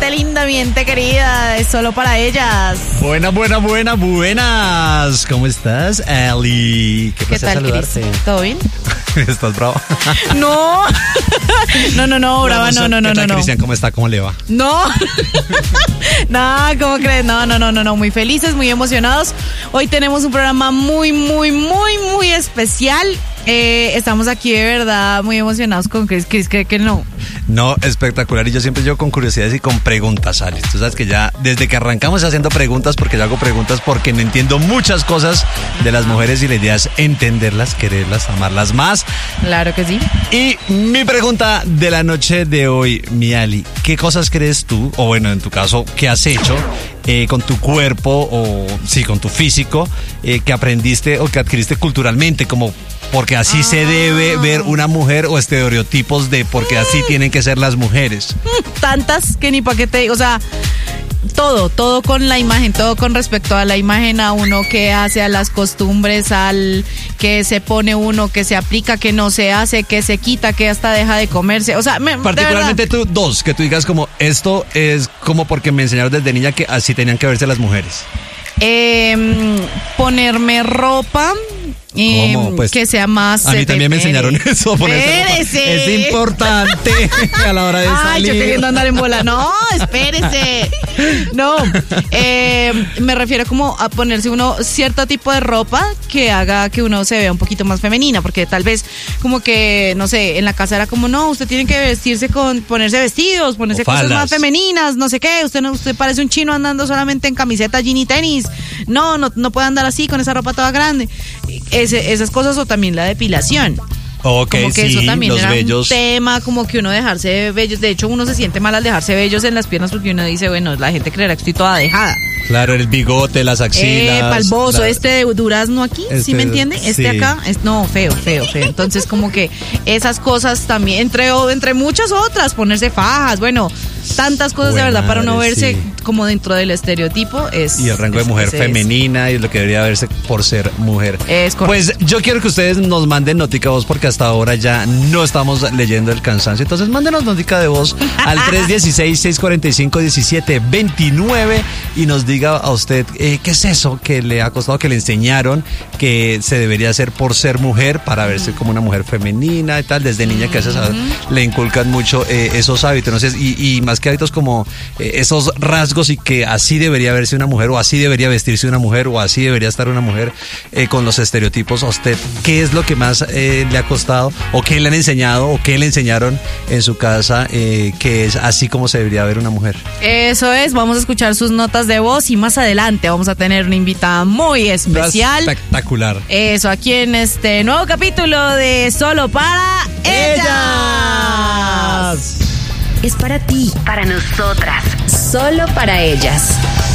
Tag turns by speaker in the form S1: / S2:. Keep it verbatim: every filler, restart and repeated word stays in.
S1: gente linda, mi gente querida, es solo para ellas.
S2: Buenas, buenas, buenas, buenas. ¿Cómo estás, Ali?
S1: Qué, ¿Qué tal, Cris? ¿Todo bien?
S2: ¿Estás bravo?
S1: No. No, no, no, brava, no, no, no, no.
S2: Cristian, ¿cómo está? ¿Cómo le va?
S1: No. No, ¿cómo crees? No, no, no, no, no. Muy felices, muy emocionados. Hoy tenemos un programa muy, muy, muy, muy especial. Eh, estamos aquí de verdad muy emocionados con Cris. Cris cree que no.
S2: No, espectacular. Y yo siempre llevo con curiosidades y con preguntas, Ali. Tú sabes que ya desde que arrancamos haciendo preguntas, porque yo hago preguntas porque no entiendo muchas cosas de las mujeres y la idea es entenderlas, quererlas, amarlas más.
S1: Claro que sí.
S2: Y mi pregunta de la noche de hoy, mi Ali, ¿qué cosas crees tú, o bueno, en tu caso, qué has hecho eh, con tu cuerpo o sí, con tu físico, eh, que aprendiste o que adquiriste culturalmente, como porque así ah. se debe ver una mujer o estereotipos de porque así tienen que ser las mujeres?
S1: Tantas que ni pa' qué te digo, o sea, todo, todo con la imagen, todo con respecto a la imagen, a uno que hace, a las costumbres, al que se pone uno, que se aplica, que no se hace, que se quita, que hasta deja de comerse, o sea, me,
S2: particularmente tú, dos, que tú digas como esto es como porque me enseñaron desde niña que así tenían que verse las mujeres.
S1: Eh, ponerme ropa Eh, pues, que sea más.
S2: A mí también me enseñaron eso. Ponerse es importante a la hora de
S1: Ay,
S2: salir.
S1: Yo queriendo andar en bola. No, espérese. No, eh, me refiero como a ponerse uno cierto tipo de ropa que haga que uno se vea un poquito más femenina, porque tal vez como que, no sé, en la casa era como, no, usted tiene que vestirse con, ponerse vestidos, ponerse cosas más femeninas, no sé qué, usted no, usted parece un chino andando solamente en camiseta, jean y tenis. No, no, no puede andar así con esa ropa toda grande. Ese, esas cosas, o también la depilación.
S2: Okay,
S1: como que
S2: sí,
S1: eso también
S2: los
S1: era
S2: vellos.
S1: Un tema, como que uno dejarse vellos. De hecho, uno se siente mal al dejarse vellos en las piernas porque uno dice, bueno, la gente creerá que estoy toda dejada.
S2: Claro, el bigote, las axilas.
S1: Eh, palboso, la... este de durazno aquí, este, ¿sí me entiende? Este sí. Acá, es, no, feo, feo, feo. Entonces, como que esas cosas también, entre, entre muchas otras, ponerse fajas, bueno, tantas cosas Buena, de verdad para no verse sí. como dentro del estereotipo. Es,
S2: y el rango
S1: es,
S2: de mujer femenina es. Y lo que debería verse por ser mujer.
S1: Es correcto.
S2: Pues yo quiero que ustedes nos manden notica de voz porque hasta ahora ya no estamos leyendo el cansancio. Entonces mándenos notica de voz al tres uno seis, seis cuatro cinco, uno siete dos nueve y nos diga a usted eh, qué es eso que le ha costado, que le enseñaron que se debería hacer por ser mujer, para verse como una mujer femenina y tal. Desde niña que a veces le inculcan mucho eh, esos hábitos, no sé, y, y más que hábitos como eh, esos rasgos y que así debería verse una mujer o así debería vestirse una mujer o así debería estar una mujer eh, con los estereotipos. A usted, ¿qué es lo que más eh, le ha costado o qué le han enseñado o qué le enseñaron en su casa eh, que es así como se debería ver una mujer?
S1: Eso es, vamos a escuchar sus notas de voz y más adelante vamos a tener una invitada muy especial.
S2: Espectacular.
S1: Eso, aquí en este nuevo capítulo de Solo para Ellas.
S3: Es para ti, para nosotras, solo para ellas.